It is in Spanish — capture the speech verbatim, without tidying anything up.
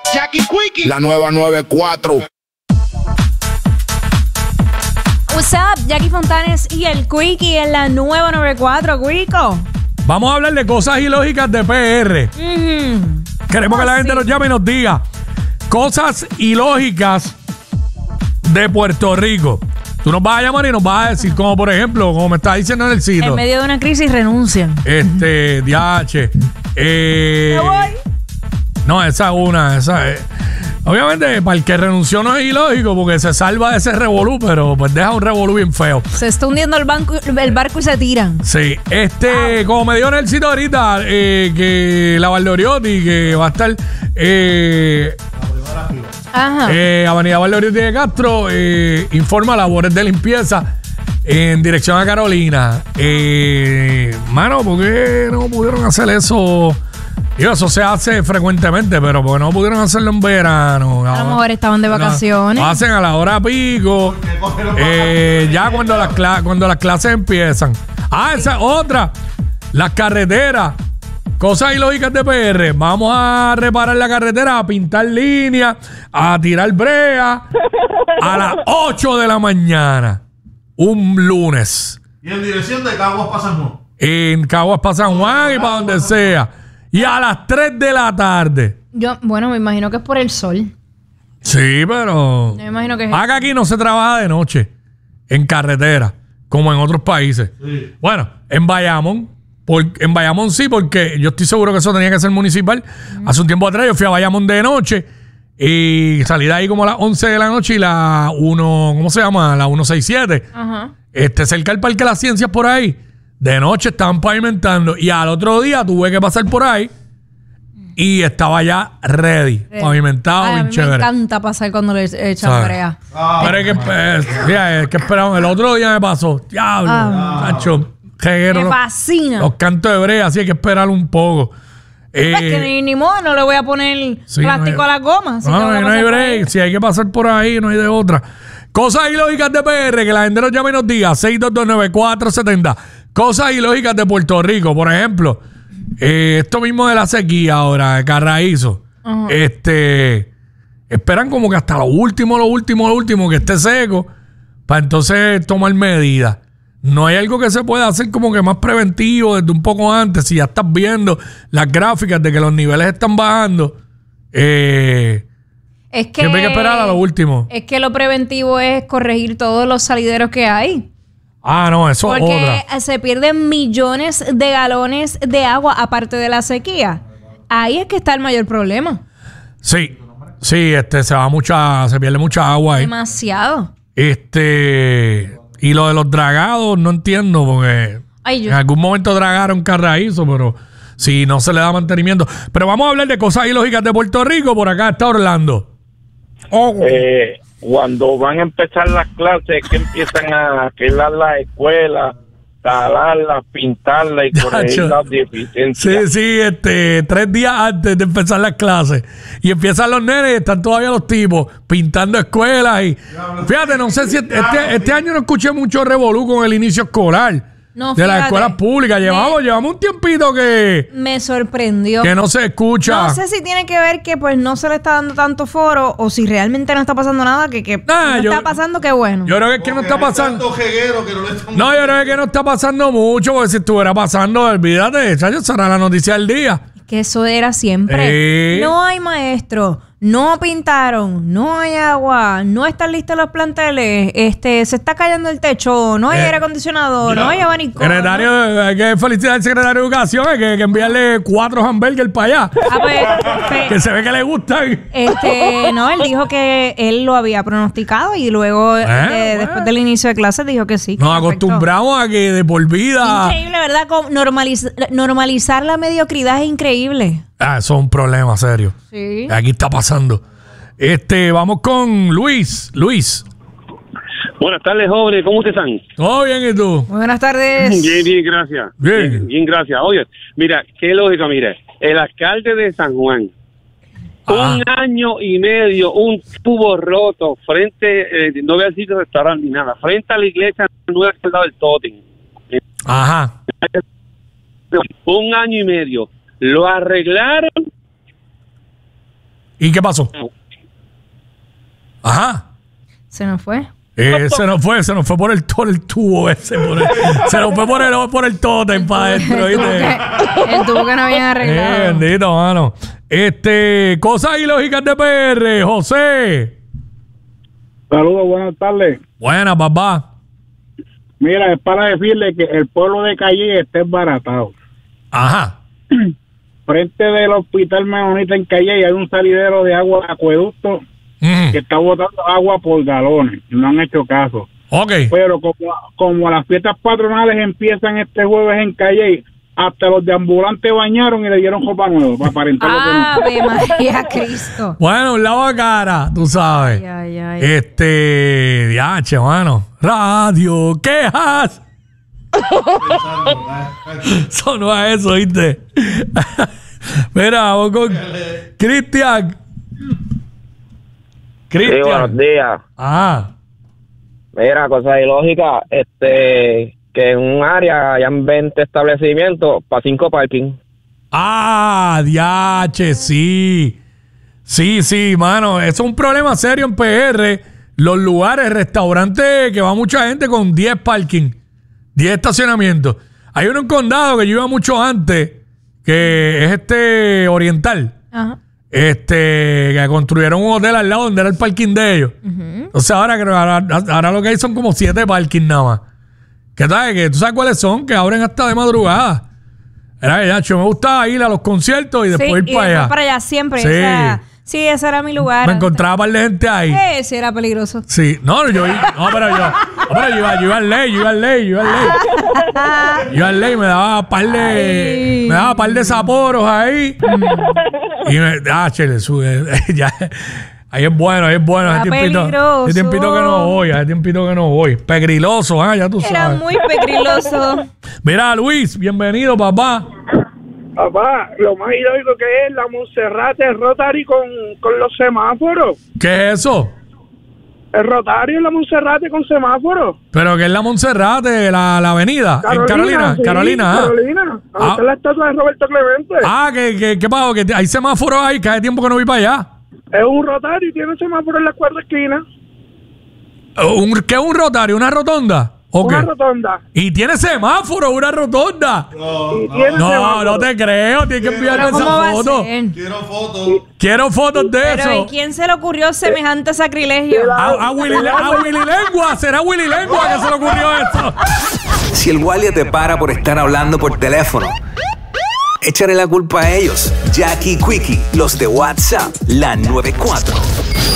Jackie Quickie, la nueva noventa y cuatro. What's up, Jackie Fontanes y el Quickie en la nueva noventa y cuatro, Quico. Vamos a hablar de cosas ilógicas de P R. Mm-hmm. Queremos oh, que la gente sí. nos llame y nos diga cosas ilógicas de Puerto Rico. Tú nos vas a llamar y nos vas a decir, como por ejemplo, como me está diciendo en el sitio. En medio de una crisis renuncian. Este, D H. Eh, Me voy. No, esa es una, esa es. Obviamente, para el que renunció no es ilógico porque se salva de ese revolú, pero pues deja un revolú bien feo. Se está hundiendo el, banco, el barco y se tiran. Sí, este, como me dio en el sitio ahorita, eh, que la Valdoriotti, que va a estar eh, Ajá. Eh, Avenida Valdoriotti de Castro, eh, informa labores de limpieza en dirección a Carolina. Eh, mano, ¿por qué no pudieron hacer eso? Digo, eso se hace frecuentemente, pero porque no pudieron hacerlo en verano. A lo mejor estaban de vacaciones. Lo hacen a la hora pico. Eh, ya cuando las, cla- cuando las clases empiezan. Ah, esa es otra. Las carreteras. Cosas ilógicas de P R. Vamos a reparar la carretera, a pintar líneas, a tirar brea a las ocho de la mañana. Un lunes. Y en dirección de Caguas para San Juan. En Caguas para San Juan y para donde sea. Y a las tres de la tarde. Yo, bueno, me imagino que es por el sol. Sí, pero... Yo me imagino que es... Acá aquí no se trabaja de noche. En carretera. Como en otros países. Sí. Bueno, en Bayamón. Por, en Bayamón sí, porque yo estoy seguro que eso tenía que ser municipal. Mm. Hace un tiempo atrás yo fui a Bayamón de noche. Y salí de ahí como a las once de la noche y la uno... ¿Cómo se llama? La ciento sesenta y siete. Ajá. Este, cerca del Parque de las Ciencias por ahí. De noche estaban pavimentando y al otro día tuve que pasar por ahí y estaba ya ready, ready. pavimentado, Ay, bien a mí chévere. Me encanta pasar cuando le echan brea. Ah. Pero es que, pues, mira, es que esperaron. El otro día me pasó, diablo, ah. Tacho, jeguero, me fascina. Los, los cantos de brea, así hay que esperar un poco. Eh, es que ni, ni modo, no le voy a poner sí, plástico no hay, a las gomas. No, no, no hay break. Si hay que pasar por ahí, no hay de otra. Cosas ilógicas de P R, que la gente nos llame y nos diga. seis dos dos nueve cuatro siete cero. Cosas ilógicas de Puerto Rico, por ejemplo, eh, esto mismo de la sequía ahora, de Carraízo, uh-huh. este, esperan como que hasta lo último, lo último, lo último, que esté seco, para entonces tomar medidas. No hay algo que se pueda hacer como que más preventivo desde un poco antes, si ya estás viendo las gráficas de que los niveles están bajando, eh, es que, siempre hay que esperar a lo último. Es que lo preventivo es corregir todos los salideros que hay. Ah, no, eso es otra. Porque se pierden millones de galones de agua aparte de la sequía. Ahí es que está el mayor problema. Sí, sí, este, se va mucha, se pierde mucha agua ahí. Demasiado. Este, y lo de los dragados no entiendo porque Ay, yo... en algún momento dragaron Carraízo, pero si no se le da mantenimiento. Pero vamos a hablar de cosas ilógicas de Puerto Rico. Por acá está Orlando. Oh. Eh, cuando van a empezar las clases, que empiezan a arreglar las escuelas, talarlas, pintarlas y corregir las deficiencias. Sí, sí, este, tres días antes de empezar las clases. Y empiezan los nenes y están todavía los tipos pintando escuelas. Y fíjate, no sé si este, este año no escuché mucho revolú con el inicio escolar. No, de las escuelas públicas. Llevamos, me, llevamos un tiempito que... Me sorprendió. Que no se escucha. No sé si tiene que ver que pues no se le está dando tanto foro o si realmente no está pasando nada, que, que nah, no yo, está pasando, qué bueno. Yo creo que es que no está pasando... Que no, le están... no, yo creo que no está pasando mucho, porque si estuviera pasando, olvídate, chacho, será la noticia del día. Que eso era siempre. Eh. No hay maestro. No pintaron, no hay agua, no están listos los planteles, este, se está cayendo el techo, no hay eh, aire acondicionado, no hay abanico. Secretario, ¿no? Hay que felicitar al secretario de Educación, hay que, que enviarle cuatro hamburgues para allá. Ah, pues, pues, que se ve que le gustan. Este, no, él dijo que él lo había pronosticado y luego, eh, eh, bueno. después del inicio de clases, dijo que sí. Que nos acostumbramos a que de por vida. Increíble, ¿verdad? Normaliz- normalizar la mediocridad es increíble. Ah, eso es un problema serio. Sí. Aquí está pasando. Este, vamos con Luis. Luis. Buenas tardes, jóvenes. ¿Cómo ustedes están? Todo bien, ¿y tú? Muy buenas tardes. Bien, bien, gracias. Bien. Bien, bien gracias. Oye, mira, qué lógica, mira. El alcalde de San Juan, ah. un año y medio, un tubo roto frente, eh, no voy a decir restaurante ni nada, frente a la iglesia nueva que está del Totem. Ajá. Un año y medio. Lo arreglaron ¿Y qué pasó? Ajá. Se nos fue. Eh, se nos fue, se nos fue por el, por el tubo ese. Por el, se nos fue por el, por el tótem para adentro. El tubo que, el tubo que no habían arreglado. Eh, bendito, mano. Este, cosas ilógicas de P R, José. Saludos, buenas tardes. Buena, papá. Mira, es para decirle que el pueblo de Calle está embaratado. Ajá. Frente del hospital Menonita en Calle hay un salidero de agua de acueducto Mm. que está botando agua por galones. No han hecho caso. Ok. Pero como, como las fiestas patronales empiezan este jueves en Calle, hasta los de ambulantes bañaron y le dieron ropa nueva para aparentar lo que no. Ave María Cristo. Bueno, un lado de cara, tú sabes. Ay, ay, ay. Este, diache, mano. Radio, quejas. Sonó a eso, ¿viste? Mira, vamos con Cristian. Sí, buenos Cristian. días. Ah, Mira, cosa ilógica, este, que en un área hayan veinte establecimientos para cinco parking. ah, diache, sí. Sí, sí, mano. Eso es un problema serio en P R. Los lugares, restaurantes que va mucha gente con diez parking, diez estacionamientos. Hay uno en Condado que yo iba mucho antes, que es este Oriental. Ajá. Este, que construyeron un hotel al lado donde era el parking de ellos. Entonces ahora, creo- ahora, ahora lo que hay son como siete parking nada más. ¿Qué tal? Que tú sabes cuáles son, que abren hasta de madrugada. Era ya, yo me gustaba ir a los conciertos y después Sí, ir y para después allá. para allá siempre. Sí. Esa, sí, ese era mi lugar. Me encontraba un par de gente ahí. Ese era peligroso. Sí, no, yo, no, pero yo, no, pero yo iba, yo iba al ley, yo iba al ley, yo iba al ley. Yo iba al ley, me daba par de, Ay. me daba par de saporos ahí. Y me, ah, chile, sube, ya, ahí es bueno, ahí es bueno. Era Hace tiempito, peligroso. hace tiempito que no voy, hace tiempito que no voy. Pegriloso, ah, ya tú Era sabes. muy peligroso. Mira, Luis, bienvenido, papá. Papá, lo más ilógico que es la Monserrate, el Rotary con, con los semáforos. ¿Qué es eso? El Rotario en la Monserrate con semáforos. Pero que es la Monserrate, la, la avenida, en Carolina, sí, Carolina. ah. Carolina. Donde Ah. está la estatua de Roberto Clemente. Ah, que, que, ¿qué pasó? Que te- hay semáforos ahí, que hace tiempo que no voy para allá. Es un Rotario y tiene semáforo en las cuatro esquinas. Un, ¿Qué es un rotario? ¿Una rotonda? ¿O Una qué? rotonda. Y tiene semáforo, una rotonda. Y tiene No, semáforo. no te creo. Tienes que enviarme Pero ¿cómo va esa a foto. ser? Quiero fotos. Quiero fotos de Pero ¿y eso. quién se le ocurrió semejante sacrilegio? A, a Willy, a Willy Lengua. ¿Será Willy Lengua que se le ocurrió eso? Si el guardia te para por estar hablando por teléfono, échale la culpa a ellos. Jackie Quickie, los de WhatsApp, la noventa y cuatro.